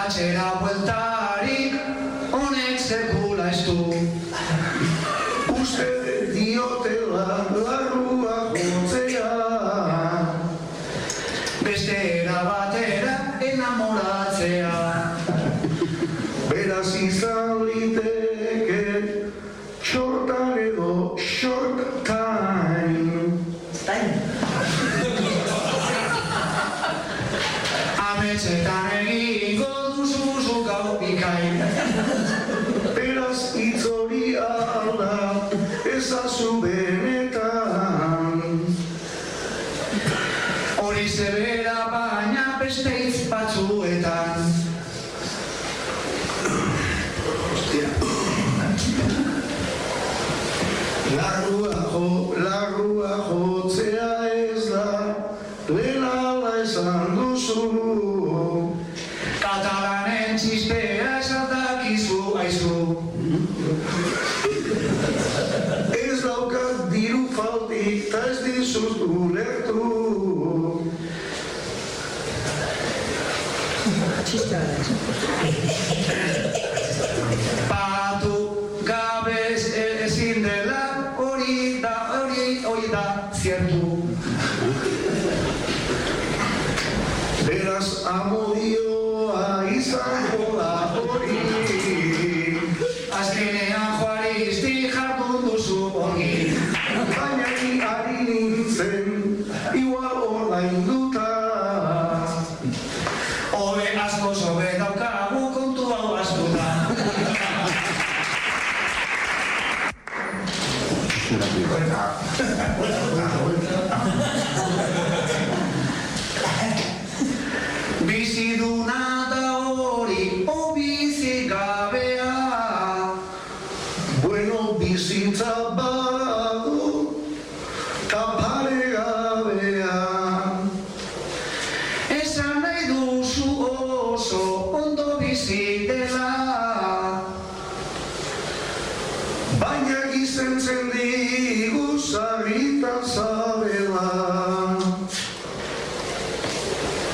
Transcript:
Atzera bueltarik honek sekula ez du. Uste diotela larrua jotzea, Beste era batera enamoratzea. beraz izan liteke shortan edo short time. Ametsetan egingo duzu gau bikain. Beraz hitz hori alda ezazu benetan. Hori zebera baina beste hitz batzuetan. Larrua jotzea ez da, lehen ala esan duzu. Katalanen txispea esatakizu aizu. Ez daukat diru faltik, ta ez dizut ulertu. Txistea da ez.